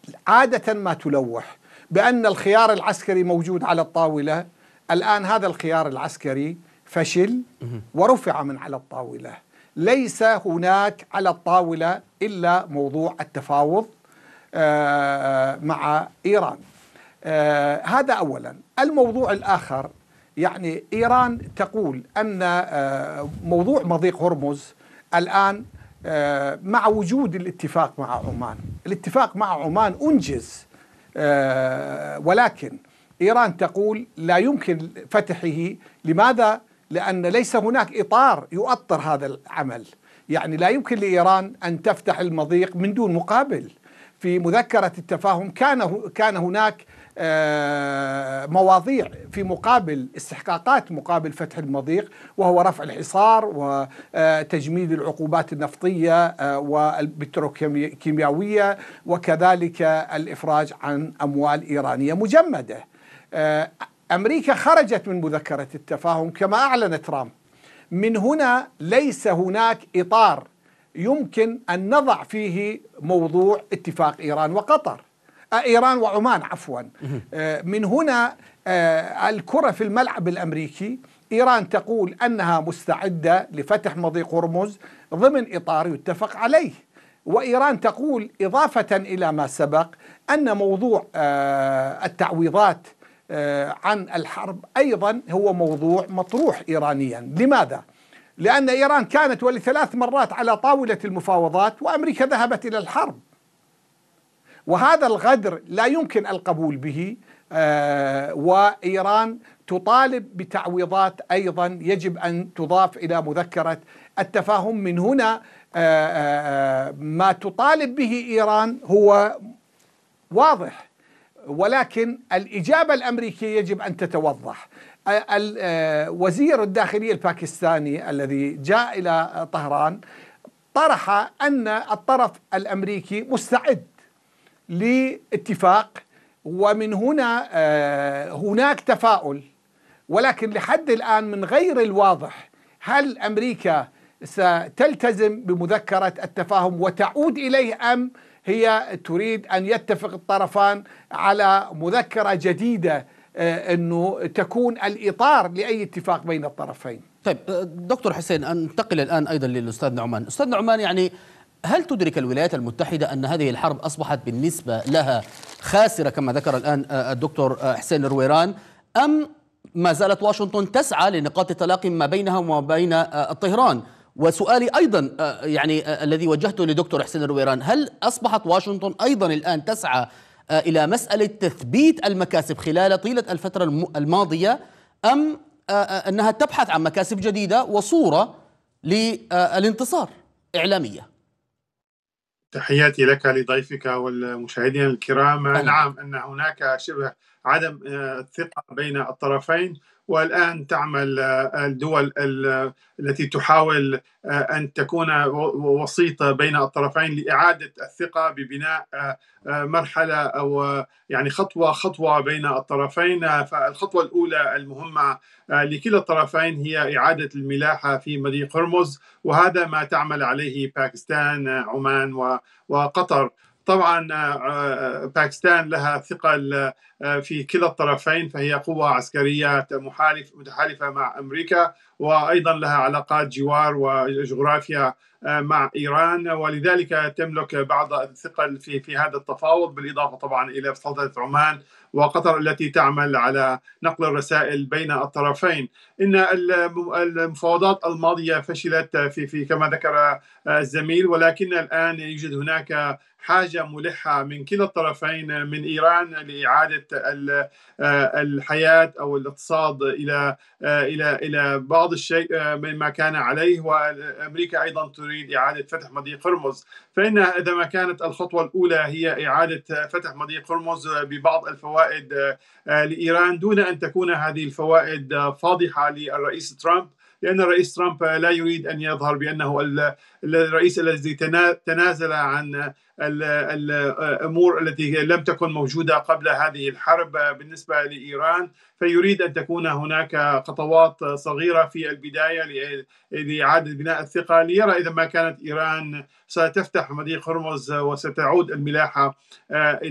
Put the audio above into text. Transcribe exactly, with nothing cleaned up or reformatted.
عادة ما تلوح بأن الخيار العسكري موجود على الطاولة. الآن هذا الخيار العسكري فشل ورفع من على الطاولة. ليس هناك على الطاولة إلا موضوع التفاوض مع إيران. هذا أولا. الموضوع الآخر، يعني إيران تقول أن موضوع مضيق هرمز الآن مع وجود الاتفاق مع عمان، الاتفاق مع عمان أنجز، ولكن إيران تقول لا يمكن فتحه. لماذا؟ لأن ليس هناك إطار يؤطر هذا العمل. يعني لا يمكن لإيران أن تفتح المضيق من دون مقابل. في مذكرة التفاهم كان كان هناك مواضيع في مقابل استحقاقات مقابل فتح المضيق، وهو رفع الحصار وتجميد العقوبات النفطية والبتروكيماوية، وكذلك الإفراج عن أموال إيرانية مجمدة. أمريكا خرجت من مذكرة التفاهم كما أعلن ترامب. من هنا ليس هناك إطار يمكن أن نضع فيه موضوع اتفاق إيران وقطر، إيران وعمان عفوا. من هنا الكرة في الملعب الأمريكي. إيران تقول أنها مستعدة لفتح مضيق هرمز ضمن إطار يتفق عليه، وإيران تقول إضافة إلى ما سبق أن موضوع التعويضات عن الحرب أيضا هو موضوع مطروح إيرانيا. لماذا؟ لأن إيران كانت ولثلاث مرات على طاولة المفاوضات وأمريكا ذهبت إلى الحرب، وهذا الغدر لا يمكن القبول به. آه وإيران تطالب بتعويضات أيضا يجب أن تضاف إلى مذكرة التفاهم. من هنا آه آه ما تطالب به إيران هو واضح، ولكن الإجابة الأمريكية يجب أن تتوضح. وزير الداخلية الباكستاني الذي جاء إلى طهران طرح أن الطرف الأمريكي مستعد لاتفاق، ومن هنا هناك تفاؤل، ولكن لحد الآن من غير الواضح هل أمريكا ستلتزم بمذكرة التفاهم وتعود إليه، أم هي تريد أن يتفق الطرفان على مذكرة جديدة أنه تكون الإطار لأي اتفاق بين الطرفين. طيب دكتور حسين، أنتقل الآن أيضا للأستاذ نعمان. أستاذ نعمان، يعني هل تدرك الولايات المتحدة أن هذه الحرب أصبحت بالنسبة لها خاسرة كما ذكر الآن الدكتور حسين الرويران، أم ما زالت واشنطن تسعى لنقاط تلاقي ما بينها وما بين طهران؟ وسؤالي أيضا يعني الذي وجهته لدكتور حسين الرويران، هل أصبحت واشنطن أيضا الآن تسعى إلى مسألة تثبيت المكاسب خلال طيلة الفترة الماضية، أم أنها تبحث عن مكاسب جديدة وصورة للانتصار إعلامية؟ تحياتي لك لضيفك والمشاهدين الكرام. أهلا. نعم، أن هناك شبه عدم ثقة بين الطرفين، والآن تعمل الدول التي تحاول أن تكون وسيطة بين الطرفين لإعادة الثقة ببناء مرحلة أو يعني خطوة خطوة بين الطرفين. فالخطوة الأولى المهمة لكلا الطرفين هي إعادة الملاحة في مضيق هرمز، وهذا ما تعمل عليه باكستان، عمان وقطر. طبعا باكستان لها ثقل في كلا الطرفين، فهي قوة عسكرية محالف متحالفة مع أمريكا، وأيضا لها علاقات جوار وجغرافيا مع إيران، ولذلك تملك بعض الثقل في في هذا التفاوض، بالإضافة طبعا إلى سلطنة عمان وقطر التي تعمل على نقل الرسائل بين الطرفين. إن المفاوضات الماضية فشلت في في كما ذكر الزميل، ولكن الآن يوجد هناك حاجة ملحة من كلا الطرفين، من إيران لإعادة الحياة أو الاقتصاد إلى إلى إلى بعض الشيء مما كان عليه، وأمريكا أيضا تريد إعادة فتح مضيق هرمز. فإن إذا ما كانت الخطوة الأولى هي إعادة فتح مضيق هرمز ببعض الفوائد لإيران، دون أن تكون هذه الفوائد فاضحة للرئيس ترامب، لأن الرئيس ترامب لا يريد أن يظهر بأنه الرئيس الذي تنازل عن الأمور التي لم تكن موجودة قبل هذه الحرب بالنسبة لإيران، فيريد أن تكون هناك خطوات صغيرة في البداية لإعادة بناء الثقة، ليرى إذا ما كانت إيران ستفتح مضيق هرمز وستعود الملاحة